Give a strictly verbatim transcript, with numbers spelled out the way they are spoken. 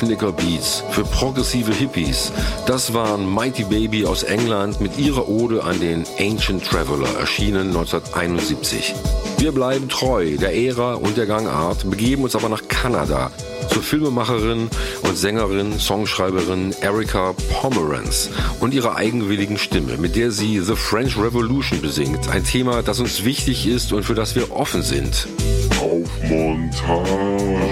Beatniker-Beats für progressive Hippies. Das waren Mighty Baby aus England mit ihrer Ode an den Ancient Traveler, erschienen neunzehnhunderteinundsiebzig. Wir bleiben treu der Ära und der Gangart, begeben uns aber nach Kanada zur Filmemacherin und Sängerin, Songschreiberin Erica Pomeranz und ihrer eigenwilligen Stimme, mit der sie The French Revolution besingt. Ein Thema, das uns wichtig ist und für das wir offen sind. Auf Montage.